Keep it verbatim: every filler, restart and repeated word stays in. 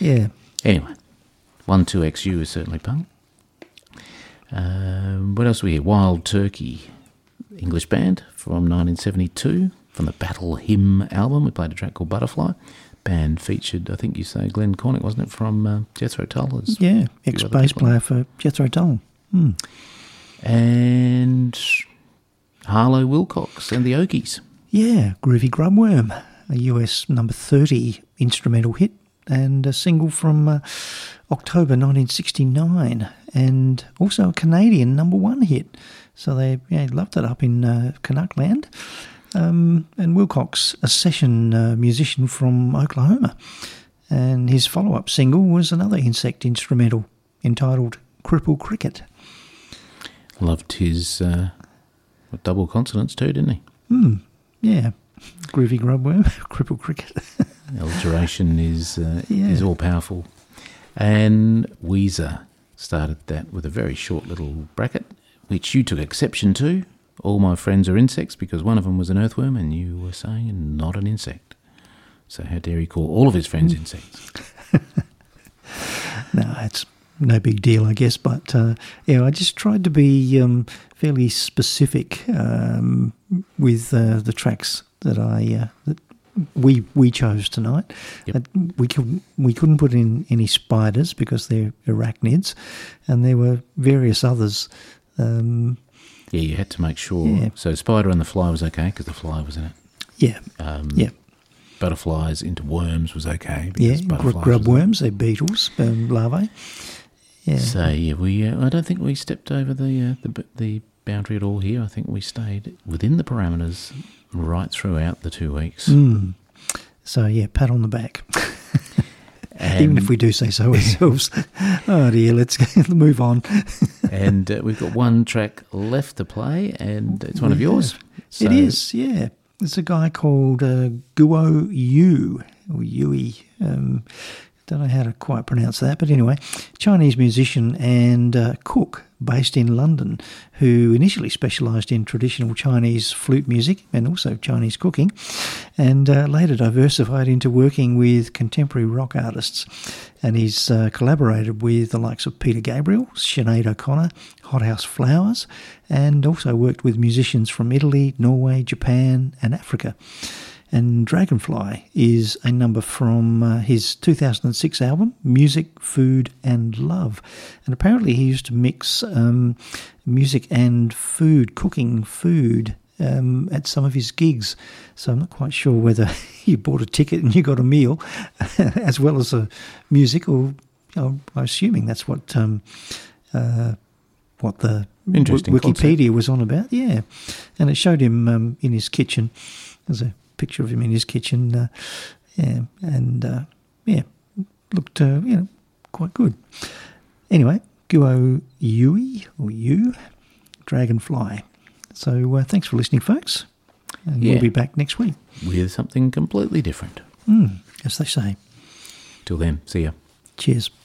Yeah. Anyway, one two X U is certainly punk. Um, what else do we hear? Wild Turkey, English band from nineteen seventy-two, from the Battle Hymn album. We played a track called Butterfly. Band featured, I think you say, Glenn Cornick, wasn't it, from uh, Jethro Tull? Yeah, ex-bass player for Jethro Tull. Hmm. And Harlow Wilcox and the Okies. Yeah, Groovy Grubworm, a U S number thirty instrumental hit and a single from uh, October nineteen sixty-nine, and also a Canadian number one hit. So they yeah, loved it up in uh, Canuckland. Um, and Wilcox, a session uh, musician from Oklahoma. And his follow-up single was another Insect instrumental entitled Cripple Cricket. Loved his uh, double consonants too, didn't he? Hmm, yeah. Groovy Grubworm, Cripple Cricket. Alteration is uh, yeah. is all-powerful. And Weezer started that with a very short little bracket, which you took exception to. All my friends are insects, because one of them was an earthworm and you were saying not an insect. So how dare he call all of his friends insects? No, it's no big deal, I guess. But, uh, yeah, I just tried to be um, fairly specific um, with uh, the tracks that I uh, that we we chose tonight. Yep. Uh, we, could, we couldn't put in any spiders because they're arachnids, and there were various others. Um Yeah, you had to make sure. Yeah. So Spider and the Fly was okay because the fly was in it. Yeah, Um, yeah. Butterflies into worms was okay. Yeah, because gr- butterflies grub was worms, they're beetles, um, larvae. Yeah. So yeah, we. Uh, I don't think we stepped over the, uh, the the boundary at all here. I think we stayed within the parameters right throughout the two weeks. Mm. So yeah, pat on the back. And, Even if we do say so ourselves. Oh dear, let's move on. and uh, we've got one track left to play, and it's one of yours. So, It is, yeah. It's a guy called uh, Guo Yu, or Yui. Um, don't know how to quite pronounce that, but anyway, Chinese musician and uh, cook based in London, who initially specialised in traditional Chinese flute music and also Chinese cooking, and uh, later diversified into working with contemporary rock artists. And he's uh, collaborated with the likes of Peter Gabriel, Sinead O'Connor, Hothouse Flowers, and also worked with musicians from Italy, Norway, Japan and Africa. And Dragonfly is a number from uh, his two thousand six album, Music, Food and Love. And apparently he used to mix um, music and food, cooking food, um, at some of his gigs. So I'm not quite sure whether you bought a ticket and you got a meal as well as a music, or you know, I'm assuming that's what um, uh, what the Interesting w- Wikipedia concept. was on about. Yeah, and it showed him um, in his kitchen. There's a picture of him in his kitchen, uh, yeah, and uh, yeah, looked uh, you know quite good. Anyway, Guo Yui or You, Dragonfly. So uh, thanks for listening, folks. And Yeah. we'll be back next week, with something completely different. mm, as they say. Till then, see ya. Cheers.